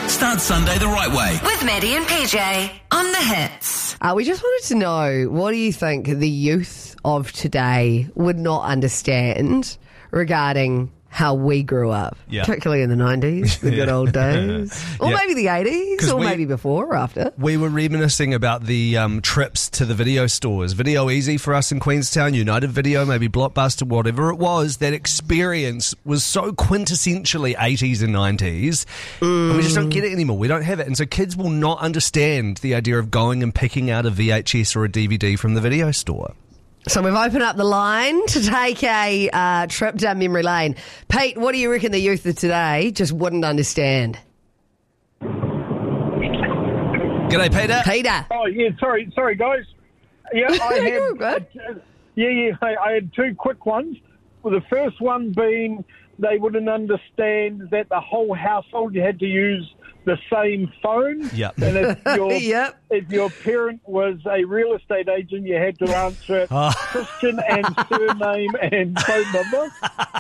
Start Sunday the right way. With Maddie and PJ on The Hits. We just wanted to know, what do you think the youth of today would not understand regarding how we grew up, particularly in the 90s, the good old days, or maybe the 80s, or maybe before or after. We were reminiscing about the trips to the video stores. Video Easy for us in Queenstown, United Video, maybe Blockbuster, whatever it was. That experience was so quintessentially 80s and 90s, and we just don't get it anymore. We don't have it. And so kids will not understand the idea of going and picking out a VHS or a DVD from the video store. So we've opened up the line to take a trip down memory lane. Pete, what do you reckon the youth of today just wouldn't understand? G'day, Peter. Peter. Oh, yeah, sorry, guys. Yeah, I had two quick ones. Well, the first one being they wouldn't understand that the whole household had to use the same phone. Yep. And if your parent was a real estate agent, you had to answer Christian and surname and phone number.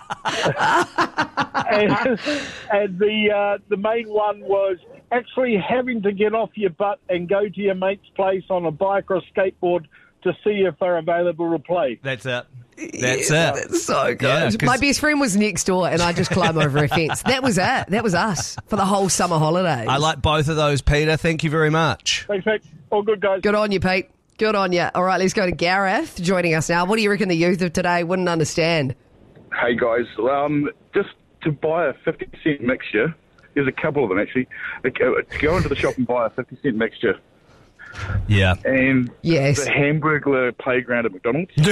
and the main one was actually having to get off your butt and go to your mate's place on a bike or a skateboard to see if they're available to play. That's it. That's so good. Yeah, my best friend was next door and I just climbed over a fence. That was it. That was us for the whole summer holidays. I like both of those, Peter. Thank you very much. Thanks, mate. All good, guys. Good on you, Pete. Good on you. All right, let's go to Gareth joining us now. What do you reckon the youth of today wouldn't understand? Hey, guys. Just to buy a 50-cent mixture, there's a couple of them, actually. To go into the shop and buy a 50-cent mixture. Yeah. And yes, the Hamburglar playground at McDonald's. Yeah.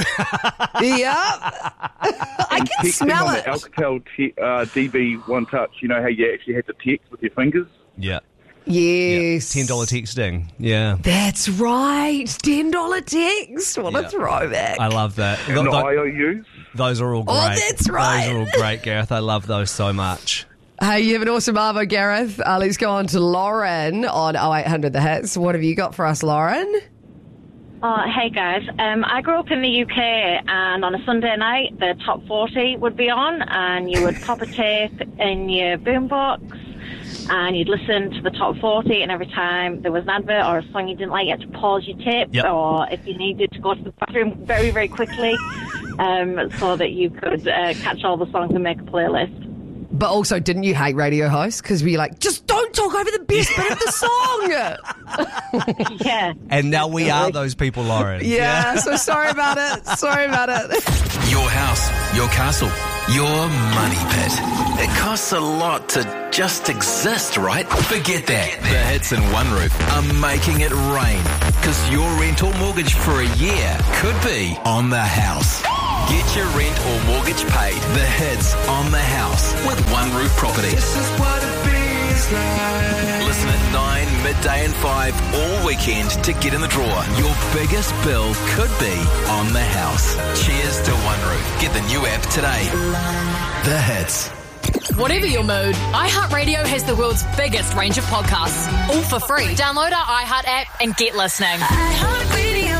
I can smell it. The Alcatel DB One Touch, you know how you actually had to text with your fingers? Yeah. Yes. $10 texting. Yeah. That's right. $10 text. What a throwback. I love that. And the IOUs. Those are all great. Oh, that's right. Those are all great, Gareth. I love those so much. Hey, you have an awesome arvo, Gareth. Let's go on to Lauren on 0800 The Hits. What have you got for us, Lauren? Oh, hey guys. I grew up in the UK, and on a Sunday night, the top 40 would be on, and you would pop a tape in your boombox, and you'd listen to the top 40, and every time there was an advert or a song you didn't like, you had to pause your tape, or if you needed to go to the bathroom very, very quickly, so that you could catch all the songs and make a playlist. But also, didn't you hate radio hosts? Because we were like, just don't talk over the best bit of the song. Yeah. And now we are those people, Lauren. Yeah, so sorry about it. Your house, your castle, your money pit. It costs a lot to just exist, right? Forget that. The Hits and One Roof are making it rain. Because your rent or mortgage for a year could be on the house. Get your rent or mortgage paid. The Hits on the house with One Roof Property. This is what it feels like. Listen at 9, midday and 5 all weekend to get in the draw. Your biggest bill could be on the house. Cheers to One Roof. Get the new app today. The Hits. Whatever your mood, iHeartRadio has the world's biggest range of podcasts. All for free. Download our iHeart app and get listening. iHeartRadio.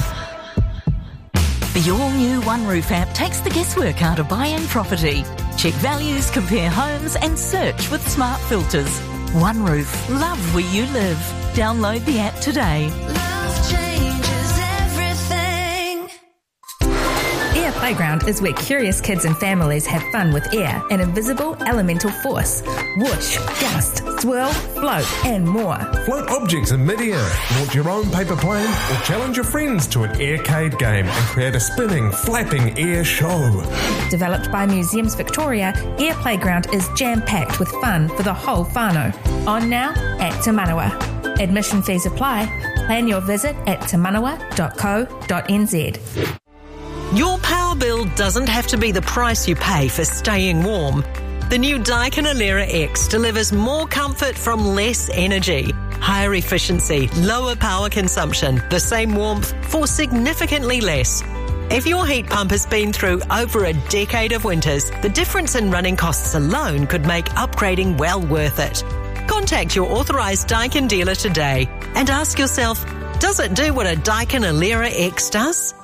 The all-new One Roof app takes the guesswork out of buying property. Check values, compare homes and search with smart filters. One Roof. Love where you live. Download the app today. Love changes everything. Air Playground is where curious kids and families have fun with air, an invisible elemental force. Whoosh, gust, swirl, float and more. Float objects in mid-air, launch your own paper plane or challenge your friends to an aircade game and create a spinning, flapping air show. Developed by Museums Victoria, Air Playground is jam-packed with fun for the whole whānau. On now at Te Manawa. Admission fees apply. Plan your visit at temanawa.co.nz. Your power bill doesn't have to be the price you pay for staying warm. The new Daikin Alera X delivers more comfort from less energy, higher efficiency, lower power consumption, the same warmth for significantly less. If your heat pump has been through over a decade of winters, the difference in running costs alone could make upgrading well worth it. Contact your authorised Daikin dealer today and ask yourself, does it do what a Daikin Alera X does?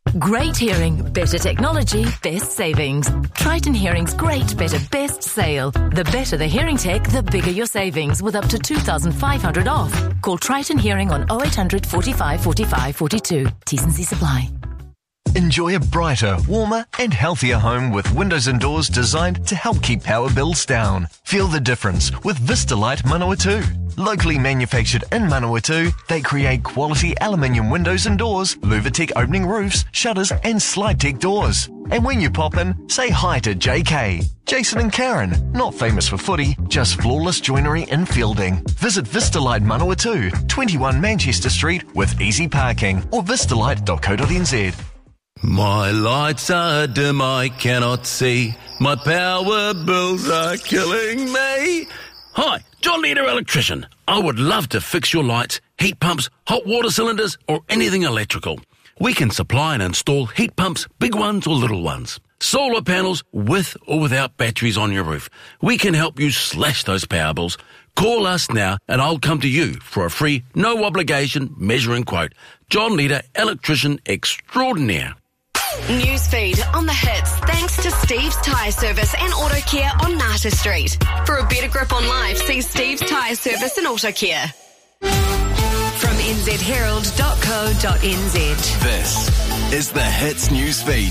Great hearing, better technology, best savings. Triton Hearing's great, better, best sale. The better the hearing tech, the bigger your savings, with up to $2,500 off. Call Triton Hearing on 0800 45 45 42. T&C Supply. Enjoy a brighter, warmer and healthier home with windows and doors designed to help keep power bills down. Feel the difference with Vistalite Manawatu. Locally manufactured in Manawatu, they create quality aluminium windows and doors, Luvatec opening roofs, shutters and slide tech doors. And when you pop in, say hi to JK, Jason and Karen, not famous for footy, just flawless joinery and fielding. Visit Vistalite Manawatu, 21 Manchester Street with easy parking, or vistalite.co.nz. My lights are dim, I cannot see. My power bills are killing me. Hi, John Leader Electrician. I would love to fix your lights, heat pumps, hot water cylinders, or anything electrical. We can supply and install heat pumps, big ones or little ones. Solar panels with or without batteries on your roof. We can help you slash those power bills. Call us now and I'll come to you for a free, no obligation measuring quote. John Leader Electrician Extraordinaire. Newsfeed on the hits thanks to Steve's Tyre Service and Auto Care on Nata Street. For a better grip on life, see Steve's Tyre Service and Auto Care. From nzherald.co.nz. This is the Hits Newsfeed.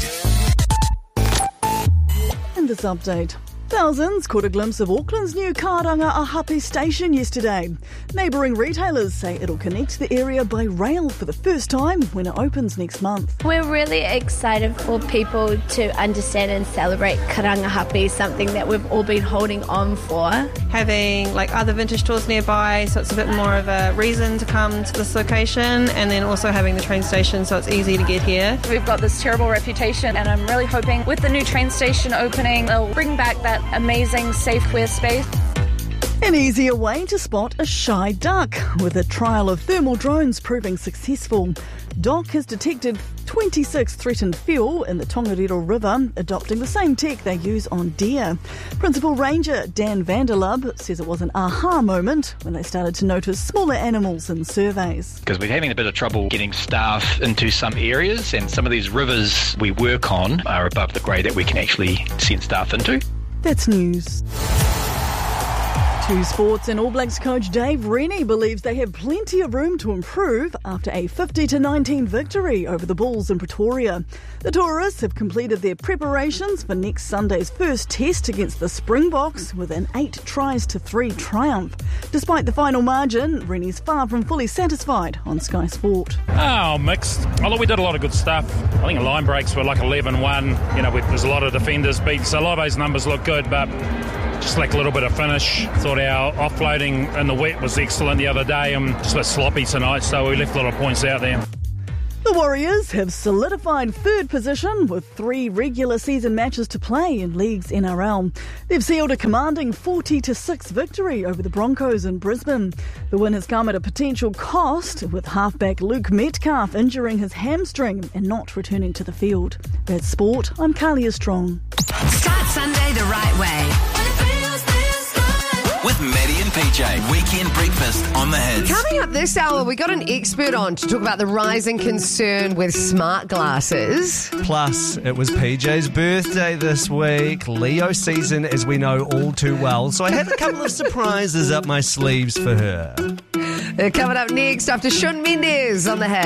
In this update, thousands caught a glimpse of Auckland's new Karanga Ahape station yesterday. Neighbouring retailers say it'll connect the area by rail for the first time when it opens next month. We're really excited for people to understand and celebrate Karangahape, something that we've all been holding on for. Having like other vintage stores nearby, so it's a bit more of a reason to come to this location, and then also having the train station so it's easy to get here. We've got this terrible reputation, and I'm really hoping with the new train station opening, it'll bring back that amazing safe queer space. An easier way to spot a shy duck, with a trial of thermal drones proving successful. DOC has detected 26 threatened fuel in the Tongariro River, adopting the same tech they use on deer. Principal Ranger Dan Vanderlub says it was an aha moment when they started to notice smaller animals in surveys. Because we're having a bit of trouble getting staff into some areas, and some of these rivers we work on are above the grade that we can actually send staff into. That's news. To sports, and All Blacks coach Dave Rennie believes they have plenty of room to improve after a 50-19 victory over the Bulls in Pretoria. The Tourists have completed their preparations for next Sunday's first test against the Springboks with an 8-3 triumph. Despite the final margin, Rennie's far from fully satisfied on Sky Sport. Oh, mixed. Although we did a lot of good stuff. I think the line breaks were like 11-1. You know, there's a lot of defenders beat, so a lot of those numbers look good, but just lacked a little bit of finish. Thought our offloading in the wet was excellent the other day, and just a bit sloppy tonight, so we left a lot of points out there. The Warriors have solidified third position with 3 regular season matches to play in League's NRL. They've sealed a commanding 40-6 victory over the Broncos in Brisbane. The win has come at a potential cost, with halfback Luke Metcalf injuring his hamstring and not returning to the field. That's sport. I'm Kalia Strong. Start Sunday the right way. With Maddie and PJ, Weekend Breakfast on the Hits. Coming up this hour, we got an expert on to talk about the rising concern with smart glasses. Plus, it was PJ's birthday this week, Leo season, as we know all too well. So I had a couple of surprises up my sleeves for her. Coming up next after Shawn Mendes on the Hits.